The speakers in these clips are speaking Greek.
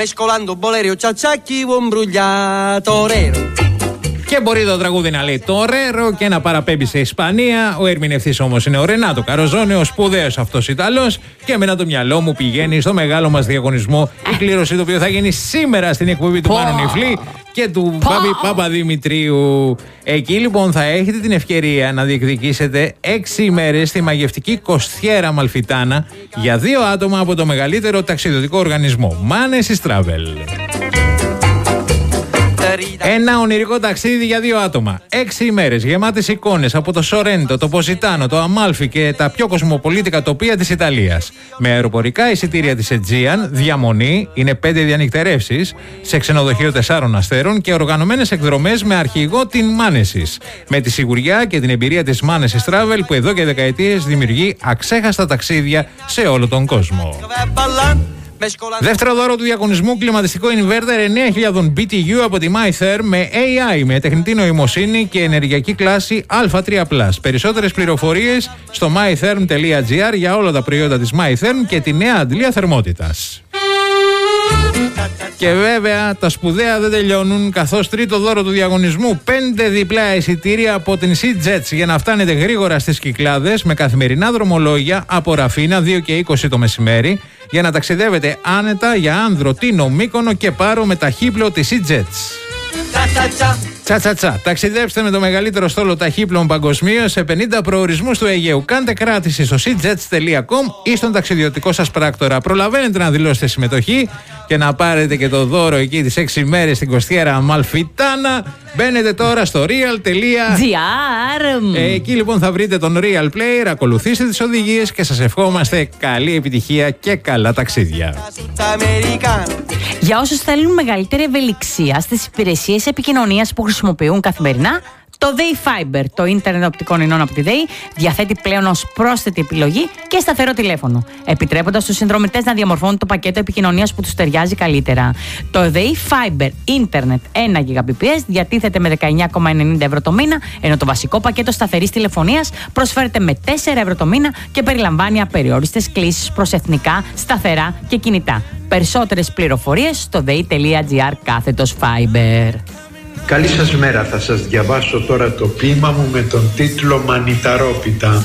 mescolando bolerio ciacciacchi un brugliatorero. Και μπορεί το τραγούδι να λέει Τορέρο και να παραπέμπει σε Ισπανία. Ο ερμηνευτής όμως είναι ο Ρενάτο Καροζόνε, ο σπουδαίος αυτός Ιταλός. Και εμένα το μυαλό μου πηγαίνει στο μεγάλο μας διαγωνισμό. Η κλήρωση το οποίο θα γίνει σήμερα στην εκπομπή του Μάνου Νιφλή και του Μπάμπη Παπαδημητρίου. Εκεί λοιπόν θα έχετε την ευκαιρία να διεκδικήσετε 6 ημέρες στη μαγευτική Κοστιέρα Μαλφιτάνα για 2 άτομα από το μεγαλύτερο ταξιδιωτικό οργανισμό Manesis Travel. Ένα ονειρικό ταξίδι για 2 άτομα. 6 ημέρες γεμάτες εικόνες από το Σορέντο, το Ποζιτάνο, το Αμάλφι και τα πιο κοσμοπολίτικα τοπία της Ιταλίας. Με αεροπορικά εισιτήρια της Aegean, διαμονή, είναι 5 διανυκτερεύσεις, σε ξενοδοχείο 4 αστέρων και οργανωμένες εκδρομές με αρχηγό την Manesis. Με τη σιγουριά και την εμπειρία της Manesis Travel που εδώ και δεκαετίες δημιουργεί αξέχαστα ταξίδια σε όλο τον κόσμο. Δεύτερο δώρο του διαγωνισμού, κλιματιστικό inverter 9.000 BTU από τη MyTherm με AI, με τεχνητή νοημοσύνη και ενεργειακή κλάση Α3+. Περισσότερες πληροφορίες στο mytherm.gr για όλα τα προϊόντα της MyTherm και τη νέα αντλία θερμότητας. Και βέβαια τα σπουδαία δεν τελειώνουν, καθώς τρίτο δώρο του διαγωνισμού 5 διπλά εισιτήρια από την SeaJets για να φτάνετε γρήγορα στις Κυκλάδες με καθημερινά δρομολόγια από Ραφίνα 2 και 20 το μεσημέρι για να ταξιδεύετε άνετα για Άνδρο, Τίνο, Μύκονο και Πάρο με ταχύπλο της SeaJets. Τσα. Ταξιδέψτε με το μεγαλύτερο στόλο ταχύπλων παγκοσμίως σε 50 προορισμούς του Αιγαίου. Κάντε κράτηση στο seajets.com ή στον ταξιδιωτικό σας πράκτορα. Προλαβαίνετε να δηλώσετε συμμετοχή και να πάρετε και το δώρο εκεί τις 6 μέρες στην Κοστιέρα Αμαλφιτάνα. Μπαίνετε τώρα στο real.gr. Εκεί λοιπόν θα βρείτε τον Real Player. Ακολουθήστε τις οδηγίες και σας ευχόμαστε καλή επιτυχία και καλά ταξίδια. Για όσους θέλουν μεγαλύτερη ευελιξία στις υπηρεσίες επικοινωνίας που χρησιμοποιούν καθημερινά, το ΔΕΗ Fiber, το ίντερνετ οπτικών ινών από τη ΔΕΗ, διαθέτει πλέον ως πρόσθετη επιλογή και σταθερό τηλέφωνο, επιτρέποντας στους συνδρομητές να διαμορφώνουν το πακέτο επικοινωνίας που τους ταιριάζει καλύτερα. Το ΔΕΗ Fiber ίντερνετ 1 Gbps διατίθεται με 19,90 ευρώ το μήνα, ενώ το βασικό πακέτο σταθερής τηλεφωνίας προσφέρεται με 4 ευρώ το μήνα και περιλαμβάνει απεριόριστες κλήσεις προς εθνικά, σταθερά και κινητά. Περισσότερες πληροφορίες στο dei.gr/Fiber. Καλή σας μέρα, θα σας διαβάσω τώρα το ποίημα μου με τον τίτλο «Μανιταρόπιτα».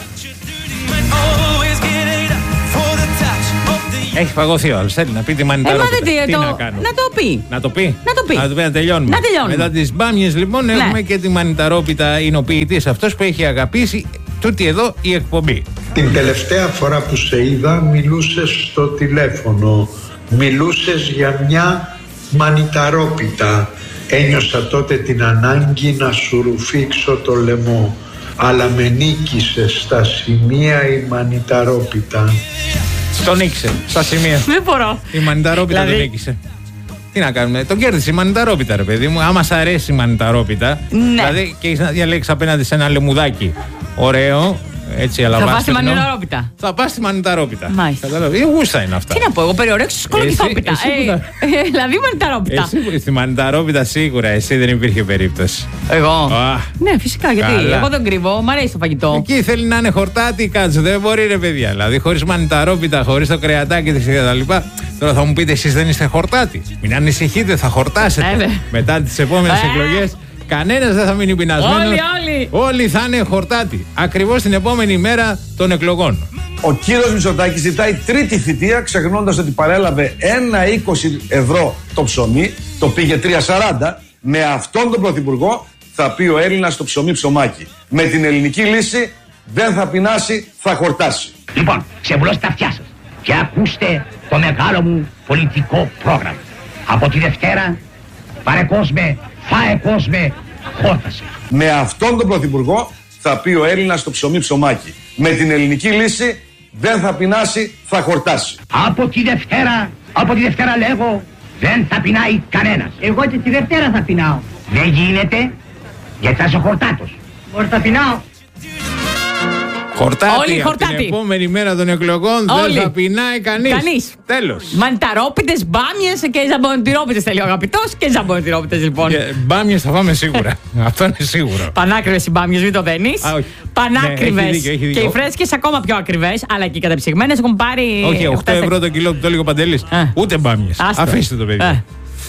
Έχει παγωθεί ο άλλος, θέλει να πει τη μανιταρόπιτα. Τι να κάνω. Να το πει. Να το πει. Να τελειώνουμε. Να τελειώνουμε. Μετά τις μπάμιες λοιπόν έχουμε και τη μανιταρόπιτα. Είναι ο ποιητής αυτός που έχει αγαπήσει τούτη εδώ η εκπομπή. Την τελευταία φορά που σε είδα μιλούσες στο τηλέφωνο. Μιλούσες για μια μανιταρόπιτα. Ένιωσα τότε την ανάγκη να σου ρουφήξω το λαιμό, αλλά με νίκησε στα σημεία η μανιταρόπιτα. Τον νίκησε στα σημεία. Δεν μπορώ. Η μανιταρόπιτα τον νίκησε. Τι να κάνουμε, τον κέρδισε η μανιταρόπιτα, ρε παιδί μου. Άμα σ' αρέσει η μανιταρόπιτα, δηλαδή και έχεις να διαλέξεις απέναντι σε ένα λεμουδάκι ωραίο, έτσι αλαβάστινο. Θα πας στη μανιταρόπιτα. Θα πας στη μανιταρόπιτα. Μάλιστα. Η γούστα είναι αυτά. Τι να πω, εγώ περιορέξω σκολοκυθόπιτα. Δηλαδή μανιταρόπιτα. Στη μανιταρόπιτα σίγουρα, εσύ δεν υπήρχε περίπτωση. Εγώ. Ναι, φυσικά, γιατί εγώ δεν κρύβω, μ' αρέσει το φαγητό. Εκεί θέλει να είναι χορτάτι, κάτσε. Δεν μπορεί, ρε παιδιά. Δηλαδή, χωρίς μανιταρόπιτα, χωρίς το κρεατάκι της κτλ. Τώρα θα μου πείτε, εσείς δεν είστε χορτάτι. Μην ανησυχείτε, θα χορτάσετε μετά τις επόμενες εκλογές. Κανένας δεν θα μείνει πεινασμένος. Όλοι θα είναι χορτάτι. Ακριβώς την επόμενη μέρα των εκλογών. Ο κύριος Μητσοτάκης ζητάει τρίτη θητεία, ξεχνώντας ότι παρέλαβε 1,20 ευρώ το ψωμί, το πήγε 3,40. Με αυτόν τον πρωθυπουργό θα πει ο Έλληνας το ψωμί ψωμάκι. Με την ελληνική λύση δεν θα πεινάσει, θα χορτάσει. Λοιπόν, ξεβουλώστε τα αυτιά σας και ακούστε το μεγάλο μου πολιτικό πρόγραμμα. Από τη Δευτέρα, πάρε κόσμε, φάε κόσμε, χόρτασε. Με αυτόν τον πρωθυπουργό θα πει ο Έλληνας το ψωμί ψωμάκι. Με την ελληνική λύση δεν θα πεινάσει, θα χορτάσει. Από τη Δευτέρα λέγω, δεν θα πεινάει κανένας. Εγώ και τη Δευτέρα θα πεινάω. Δεν γίνεται, γιατί θα είσαι χορτάτος. Μπορεί θα πεινάω. Χορτάτη. Από την επόμενη μέρα των εκλογών δεν θα πεινάει κανείς. Τέλος. Μανιταρόπιτες, μπάμιες και ζαμπονιτυρόπιτες θέλει ο αγαπητός και ζαμπονιτυρόπιτες λοιπόν. Μπάμιες θα φάμε σίγουρα. Αυτό είναι σίγουρο. Πανάκριβες οι μπάμιες, μην το δένεις. Πανάκριβες. Και οι φρέσκες ακόμα πιο ακριβές, αλλά και οι κατεψυγμένες έχουν πάρει. Όχι, 8 ευρώ το κιλό που το έλεγε ο Παντελής. Ούτε μπάμιες. Αφήστε το παιδί.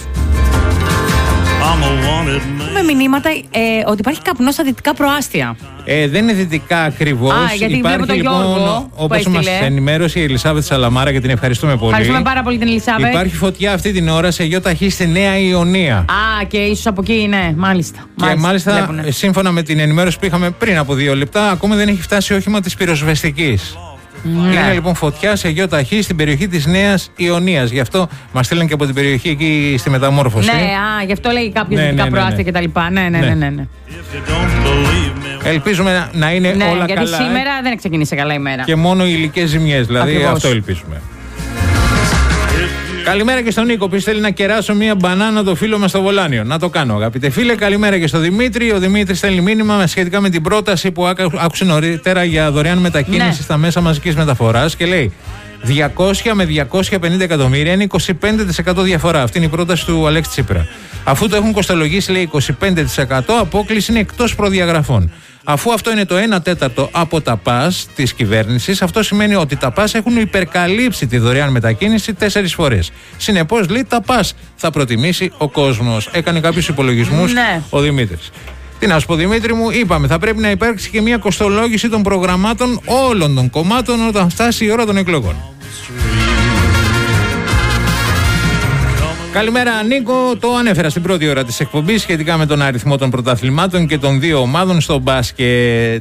Έχουμε μηνύματα ότι υπάρχει καπνό στα δυτικά προάστια. Δεν είναι δυτικά ακριβώς. Υπάρχει λοιπόν, όπως μας ενημέρωσε η Ελισάβετ Σαλαμάρα και την ευχαριστούμε πολύ. Ευχαριστούμε πάρα πολύ την Ελισάβετ. Υπάρχει φωτιά αυτή την ώρα σε ΙΟΤΑΧΗ στη Νέα Ιωνία. Και ίσως από εκεί είναι, μάλιστα. Και μάλιστα, σύμφωνα με την ενημέρωση που είχαμε πριν από 2 λεπτά, ακόμα δεν έχει φτάσει όχημα της πυροσβεστικής. Είναι λοιπόν φωτιά σε ΙΟΤΑΧΗ στην περιοχή της Νέας Ιωνίας. Γι' αυτό μας στείλαν και από την περιοχή εκεί στη μεταμόρφωση. Ναι, γι' αυτό λέει κάποιος δυτικά προάστια κτλ. Ναι. Ελπίζουμε να είναι όλα καλά. Γιατί σήμερα δεν ξεκίνησε καλά η μέρα. Και μόνο οι υλικές ζημιές, δηλαδή. Ακριβώς. Αυτό ελπίζουμε. Καλημέρα και στον Νίκο που θέλει να κεράσω μία μπανάνα το φίλο μας στο Βολάνιο. Να το κάνω, αγαπητέ φίλε. Καλημέρα και στον Δημήτρη. Ο Δημήτρης στέλνει μήνυμα σχετικά με την πρόταση που άκουσε νωρίτερα για δωρεάν μετακίνηση στα μέσα μαζικής μεταφοράς και λέει 200 με 250 εκατομμύρια είναι 25% διαφορά. Αυτή είναι η πρόταση του Αλέξη Τσίπρα. Αφού το έχουν κοστολογήσει, λέει 25%, απόκληση είναι εκτός προδιαγραφών. Αφού αυτό είναι το 1/4 από τα ΠΑΣ της κυβέρνησης, αυτό σημαίνει ότι τα ΠΑΣ έχουν υπερκαλύψει τη δωρεάν μετακίνηση 4 φορές. Συνεπώς, λέει, τα ΠΑΣ θα προτιμήσει ο κόσμος. Έκανε κάποιους υπολογισμούς ο Δημήτρης. Τι να σου πω, Δημήτρη μου, είπαμε, θα πρέπει να υπάρξει και μια κοστολόγηση των προγραμμάτων όλων των κομμάτων όταν φτάσει η ώρα των εκλογών. Καλημέρα Νίκο, το ανέφερα στην πρώτη ώρα της εκπομπής σχετικά με τον αριθμό των πρωταθλημάτων και των 2 ομάδων στο μπάσκετ.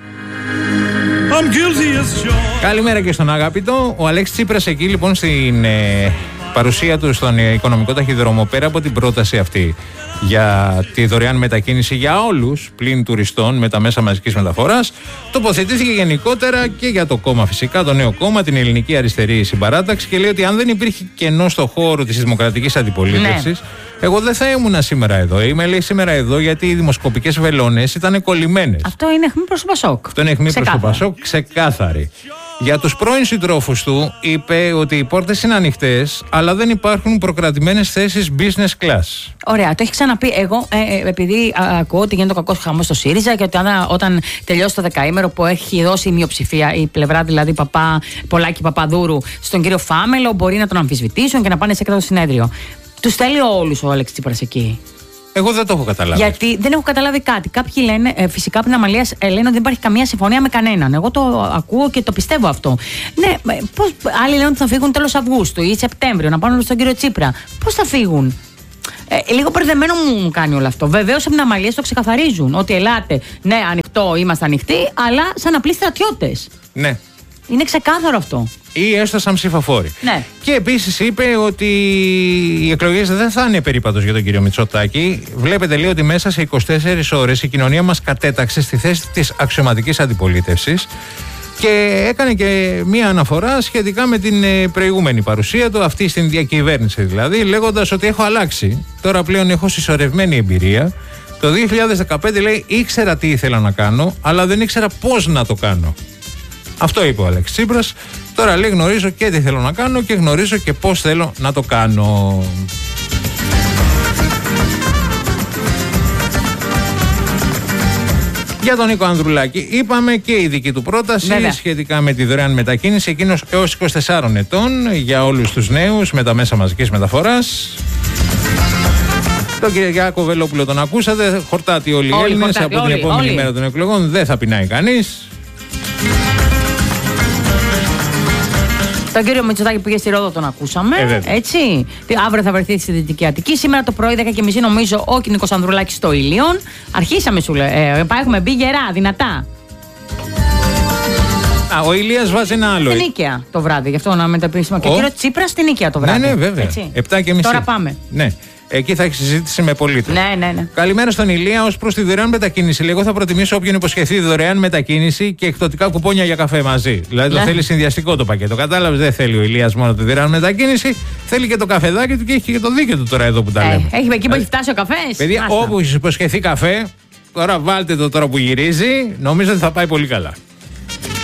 Καλημέρα και στον αγαπητό. Ο Αλέξης Τσίπρας εκεί λοιπόν στην παρουσία του στον οικονομικό ταχυδρόμο, πέρα από την πρόταση αυτή για τη δωρεάν μετακίνηση για όλους πλην τουριστών με τα μέσα μαζικής μεταφοράς, τοποθετήθηκε γενικότερα και για το κόμμα φυσικά, το νέο κόμμα, την Ελληνική Αριστερή Συμπαράταξη, και λέει ότι αν δεν υπήρχε κενό στο χώρο της δημοκρατικής αντιπολίτευσης, εγώ δεν θα ήμουν σήμερα εδώ. Είμαι, λέει, σήμερα εδώ γιατί οι δημοσκοπικές βελόνες ήταν κολλημένες. Αυτό είναι αιχμή προς το Πασόκ. Αυτό είναι αιχμή προς το Πασόκ, ξεκάθαρη. Για τους πρώην συντρόφους του είπε ότι οι πόρτες είναι ανοιχτές, αλλά δεν υπάρχουν προκρατημένες θέσεις business class. Ωραία, το έχει ξαναπεί. Εγώ, επειδή ακούω ότι γίνεται ο κακός χαμός στο ΣΥΡΙΖΑ και ότι όταν τελειώσει το δεκαήμερο που έχει δώσει η μειοψηφία, η πλευρά δηλαδή Πολάκη Παπαδούρου, στον κύριο Φάμελο, μπορεί να τον αμφισβητήσουν και να πάνε σε έκτακτο συνέδριο. Τους θέλει όλους ο Αλέξης Τσίπρας εκεί. Εγώ δεν το έχω καταλάβει. Γιατί δεν έχω καταλάβει κάτι. Κάποιοι λένε, φυσικά πριν αμαλίας, λένε ότι δεν υπάρχει καμία συμφωνία με κανέναν. Εγώ το ακούω και το πιστεύω αυτό. Ναι, άλλοι λένε ότι θα φύγουν τέλος Αυγούστου ή Σεπτέμβριο, να πάνε στον κύριο Τσίπρα. Πώς θα φύγουν? Λίγο μπερδεμένο μου κάνει όλο αυτό. Βεβαίως από την αμαλία το ξεκαθαρίζουν. Ότι ελάτε, ναι, ανοιχτό, είμαστε ανοιχτοί, αλλά σαν απλοί στρατιώτες. Ναι. Είναι ξεκάθαρο αυτό. Ή έστω σαν ψηφοφόροι. Ναι. Και επίσης είπε ότι οι εκλογές δεν θα είναι περίπατος για τον κύριο Μητσοτάκη. Βλέπετε, λέει, ότι μέσα σε 24 ώρες η κοινωνία μας κατέταξε στη θέση της αξιωματικής αντιπολίτευσης. Και έκανε και μία αναφορά σχετικά με την προηγούμενη παρουσία του, αυτή στην διακυβέρνηση δηλαδή, λέγοντας ότι έχω αλλάξει. Τώρα πλέον έχω συσσωρευμένη εμπειρία. Το 2015, λέει, ήξερα τι ήθελα να κάνω, αλλά δεν ήξερα πώς να το κάνω. Αυτό είπε ο Αλέξης Τσίπρας. Τώρα, λέει, γνωρίζω και τι θέλω να κάνω και γνωρίζω και πώς θέλω να το κάνω. Για τον Νίκο Ανδρουλάκη είπαμε και η δική του πρόταση σχετικά με τη δωρεάν μετακίνηση, εκείνος έως 24 ετών για όλους τους νέους με τα μέσα μαζικής μεταφοράς. Τον Κυριάκο Βελόπουλο τον ακούσατε, χορτάτη όλοι οι Έλληνες από την επόμενη μέρα των εκλογών, δεν θα πεινάει κανείς. Τον κύριο Μητσοτάκη που πήγε στη Ρόδο τον ακούσαμε. Έτσι. Αύριο θα βρεθεί στη Δυτική Αττική. Σήμερα το πρωί 10:30 νομίζω ο Νίκος Ανδρουλάκης στο Ήλιον. Αρχίσαμε, σου λέει. Έχουμε μπει γερά, δυνατά. Ο Ηλίας βάζει ένα άλλο. Στην Νίκαια το βράδυ, γι' αυτό να μεταπίσουμε. Και ο κύριο Τσίπρα στην Νίκαια το βράδυ. Ναι, βέβαια. 7:30. Τώρα πάμε. Ναι. Εκεί θα έχει συζήτηση με πολίτες. Ναι. Καλημέρα στον Ηλία. Ως προς τη δωρεάν μετακίνηση, εγώ θα προτιμήσω όποιον υποσχεθεί δωρεάν μετακίνηση και εκπτωτικά κουπόνια για καφέ μαζί. Δηλαδή το θέλει συνδυαστικό το πακέτο. Κατάλαβες, δεν θέλει ο Ηλίας μόνο τη δωρεάν μετακίνηση, θέλει και το καφεδάκι του και έχει και το δίκαιο του τώρα εδώ που τα λέμε. Έχει εκεί που έχει φτάσει ο καφές. Παιδιά, όπου υποσχεθεί καφέ, τώρα βάλτε το τώρα που γυρίζει, νομίζω ότι θα πάει πολύ καλά.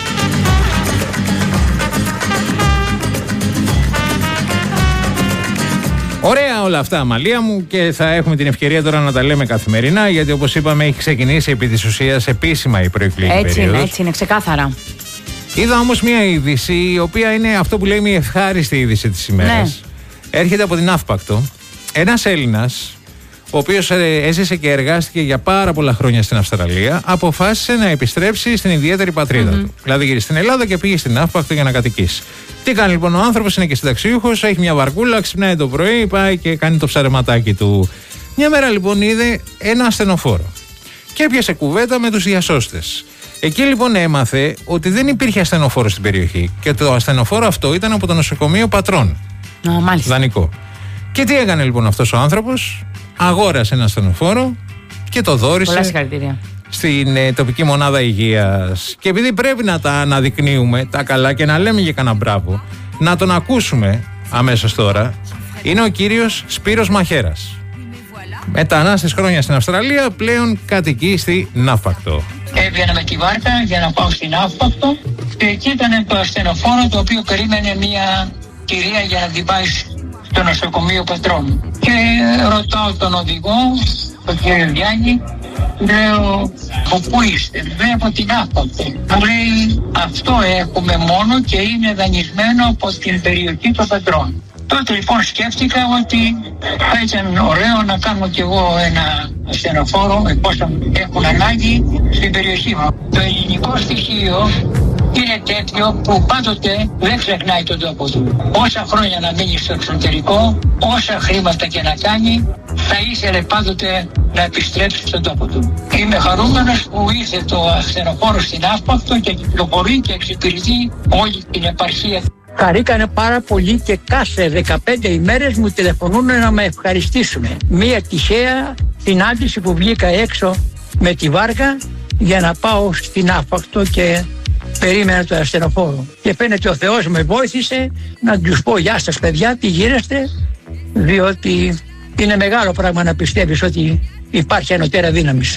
Ωραία όλα αυτά, Αμαλία μου, και θα έχουμε την ευκαιρία τώρα να τα λέμε καθημερινά, γιατί όπως είπαμε έχει ξεκινήσει επί της ουσίας επίσημα η προεκλογική περίοδος. Έτσι είναι, ξεκάθαρα. Είδα όμως μια είδηση, η οποία είναι αυτό που λέμε η ευχάριστη είδηση της ημέρας. Ναι. Έρχεται από την Αύπακτο. Ένας Έλληνας, ο οποίος έζησε και εργάστηκε για πάρα πολλά χρόνια στην Αυστραλία, αποφάσισε να επιστρέψει στην ιδιαίτερη πατρίδα του. Δηλαδή γύρισε στην Ελλάδα και πήγε στην Αύπακτο για να κατοικήσει. Τι κάνει λοιπόν ο άνθρωπος, είναι και συνταξιούχος, έχει μια βαρκούλα, ξυπνάει το πρωί, πάει και κάνει το ψαρεματάκι του. Μια μέρα λοιπόν είδε ένα ασθενοφόρο και έπιασε κουβέντα με τους διασώστες. Εκεί λοιπόν έμαθε ότι δεν υπήρχε ασθενοφόρο στην περιοχή και το ασθενοφόρο αυτό ήταν από το νοσοκομείο Πατρών. Μάλιστα. Δανεικό. Και τι έκανε λοιπόν αυτός ο άνθρωπος? Αγόρασε ένα ασθενοφόρο και το δώρισε στην τοπική μονάδα υγείας. Και επειδή πρέπει να τα αναδεικνύουμε τα καλά και να λέμε για κανένα μπράβο, να τον ακούσουμε αμέσως τώρα. Είναι ο κύριος Σπύρος Μαχέρας. Μετανάστης χρόνια στην Αυστραλία, πλέον κατοικεί στη Αύπακτο. Έβγαινα με τη βάρκα για να πάω στην Αύπακτο και εκεί ήταν το ασθενοφόρο το οποίο περίμενε μια κυρία για να την πάει στο νοσοκομείο Πατρών. Και ρωτάω τον οδηγό, τον κύριο Γιάννη, λέω, από πού είστε? Λέει, από την Αύπακτο. Μου λέει, αυτό έχουμε μόνο και είναι δανεισμένο από την περιοχή των Πατρών. Τότε λοιπόν σκέφτηκα ότι θα ήταν ωραίο να κάνω κι εγώ ένα ασθενοφόρο εφόσον έχουν ανάγκη στην περιοχή μου. Το ελληνικό στοιχείο είναι τέτοιο που πάντοτε δεν ξεχνάει τον τόπο του. Όσα χρόνια να μείνει στο εξωτερικό, όσα χρήματα και να κάνει, θα ήθελε πάντοτε να επιστρέψει στον τόπο του. Είμαι χαρούμενος που ήρθε το ασθενοφόρο στην Αύπακτο και κυκλοφορεί και εξυπηρετεί όλη την επαρχία. Χαρήκανε πάρα πολύ και κάθε 15 ημέρες μου τηλεφωνούν να με ευχαριστήσουν. Μία τυχαία συνάντηση που βγήκα έξω με τη βάρκα για να πάω στην Αύπακτο και περίμενα το ασθενοφόρο. Και φαίνεται ο Θεός με βοήθησε να τους πω γεια σας παιδιά, τι γίνεστε, διότι είναι μεγάλο πράγμα να πιστεύεις ότι υπάρχει ανωτέρα δύναμης.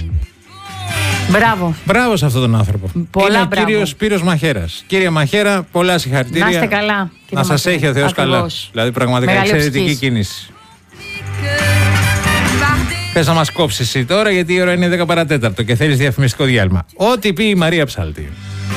Μπράβο. Μπράβο σε αυτόν τον άνθρωπο. Πολλά είναι ο κύριος Σπύρος Μαχέρας. Κύριε Μαχέρα, πολλά συγχαρητήρια. Να είστε καλά. Να σας έχει ο Θεός καλά. Δηλαδή, πραγματικά εξαιρετική κίνηση. Θες να μας κόψεις εσύ τώρα, γιατί η ώρα είναι 10 παρατέταρτο και θέλεις διαφημιστικό διάλειμμα. Ό,τι πει η Μαρία Ψάλτη.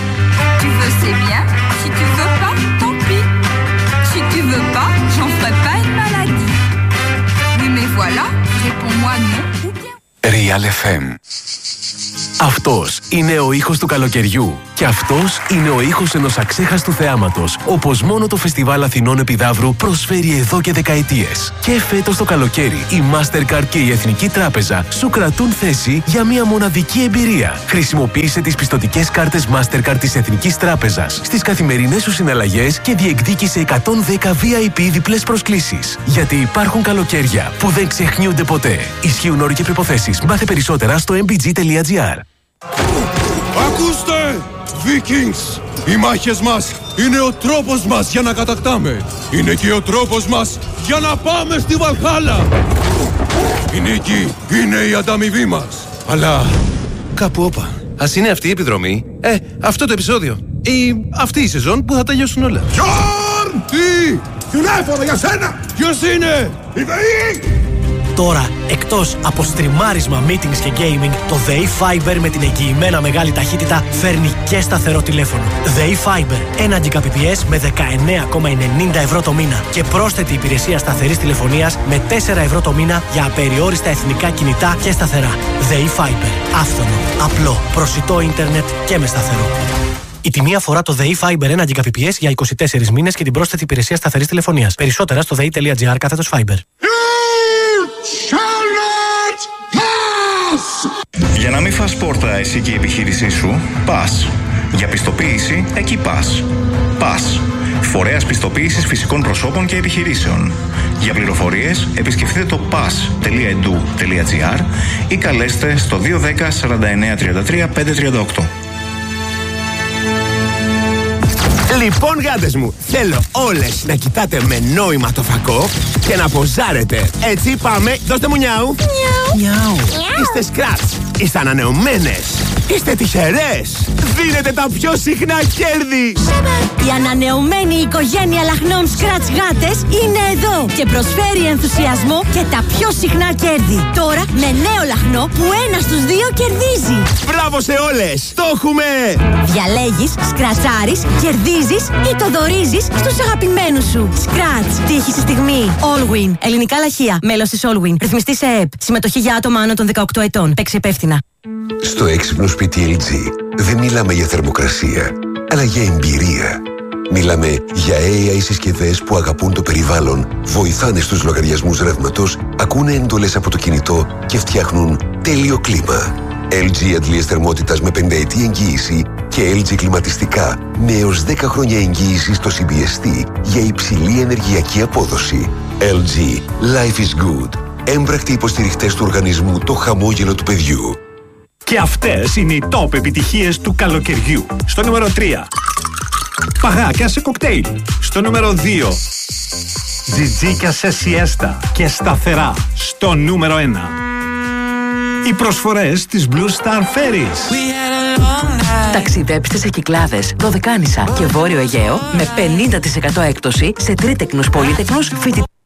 Real FM. Αυτός είναι ο ήχος του καλοκαιριού και αυτός είναι ο ήχος ενός αξέχαστου θεάματος, όπως μόνο το Φεστιβάλ Αθηνών Επιδαύρου προσφέρει εδώ και δεκαετίες. Και φέτος το καλοκαίρι η Mastercard και η Εθνική Τράπεζα σου κρατούν θέση για μια μοναδική εμπειρία. Χρησιμοποίησε τις πιστωτικές κάρτες Mastercard της Εθνικής Τράπεζας στις καθημερινές σου συναλλαγές και διεκδίκησε 110 VIP διπλές προσκλήσεις. Γιατί υπάρχουν καλοκαίρια που δεν ξεχνιούνται ποτέ. Ισχύουν όροι και προϋποθέσεις. Μάθε περισσότερα στο mbg.gr. Ακούστε, Vikings! Οι μάχες μας είναι ο τρόπος μας για να κατακτάμε. Είναι και ο τρόπος μας για να πάμε στη Βαλχάλα. Η νίκη είναι η ανταμοιβή μας. Αλλά κάπου όπα. Ας είναι αυτή η επιδρομή. Αυτό το επεισόδιο. Ή αυτή η σεζόν που θα τελειώσουν όλα. Γιόρν! Τι! Τηλέφωνο για σένα! Ποιος είναι? Η ΔΕΗ! Τώρα, εκτός από στριμάρισμα, meetings και gaming, το ΔΕΗ Fiber με την εγγυημένα μεγάλη ταχύτητα φέρνει και σταθερό τηλέφωνο. ΔΕΗ Fiber, 1 Gbps με 19,90 ευρώ το μήνα και πρόσθετη υπηρεσία σταθερής τηλεφωνίας με 4 ευρώ το μήνα για απεριόριστα εθνικά κινητά και σταθερά. ΔΕΗ Fiber, άφθονο, απλό, προσιτό ίντερνετ και με σταθερό. Η τιμή αφορά το ΔΕΗ Fiber 1 Gbps για 24 μήνες και την πρόσθετη υπηρεσία σταθερής τηλεφωνίας. Περισσότερα στο dei.gr/Fiber. Για να μην φας πόρτα εσύ και η επιχείρησή σου, πας. Για πιστοποίηση, εκεί πας. Πας. Φορέας πιστοποίησης φυσικών προσώπων και επιχειρήσεων. Για πληροφορίες, επισκεφτείτε το pas.edu.gr ή καλέστε στο 210 49 33 538. Λοιπόν, γάτες μου, θέλω όλες να κοιτάτε με νόημα το φακό και να ποζάρετε. Έτσι, πάμε, δώστε μου νιάου. Νιάου. Είστε σκράτς, είστε ανανεωμένες. Είστε τυχερές! Δίνετε τα πιο συχνά κέρδη! Η ανανεωμένη οικογένεια λαχνών Scratch γάτες είναι εδώ και προσφέρει ενθουσιασμό και τα πιο συχνά κέρδη. Τώρα με νέο λαχνό που 1 στους 2 κερδίζει. Μπράβο σε όλες! Το έχουμε! Διαλέγεις, σκρατσάρεις, κερδίζεις ή το δωρίζεις στους αγαπημένους σου. Scratch. Τύχη στη στιγμή. Allwin. Ελληνικά λαχεία. Μέλος της Allwin. Ρυθμιστή σε ΕΕΠ. Συμμετοχή για άτομα άνω των 18 ετών. Παίξε υπεύθυνα. Στο έξυπνο σπίτι LG δεν μιλάμε για θερμοκρασία, αλλά για εμπειρία. Μιλάμε για AI συσκευές που αγαπούν το περιβάλλον, βοηθάνε στους λογαριασμούς ρεύματος, ακούνε εντολές από το κινητό και φτιάχνουν τέλειο κλίμα. LG αντλίες θερμότητας με 5 ετή εγγύηση και LG κλιματιστικά με έως 10 χρόνια εγγύηση στο CBST για υψηλή ενεργειακή απόδοση. LG. Life is good. Έμπρακτοι υποστηριχτές του οργανισμού Το Χαμόγελο του Παιδιού. Και αυτές είναι οι top επιτυχίες του καλοκαιριού. Στο νούμερο 3. Παγάκια σε κοκτέιλ. Στο νούμερο 2. Τζιτζίκια σε σιέστα και σταθερά. Στο νούμερο 1. Οι προσφορές της Blue Star Ferries. Ταξιδέψτε σε Κυκλάδες, Δωδεκάνησα και Βόρειο Αιγαίο με 50% έκπτωση σε τρίτεκνους πολύτεκνους φοιτητές.